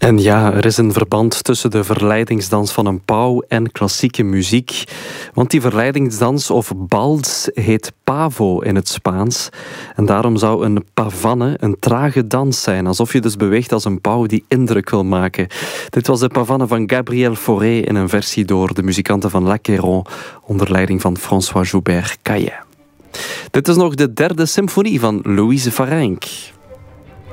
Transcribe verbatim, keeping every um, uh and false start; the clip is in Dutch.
En ja, er is een verband tussen de verleidingsdans van een pauw en klassieke muziek. Want die verleidingsdans, of bals, heet pavo in het Spaans. En daarom zou een pavane een trage dans zijn. Alsof je dus beweegt als een pauw die indruk wil maken. Dit was de pavane van Gabriel Fauré in een versie door de muzikanten van L'Acqueyron onder leiding van François Joubert Caillet. Dit is nog de derde symfonie van Louise Farenc.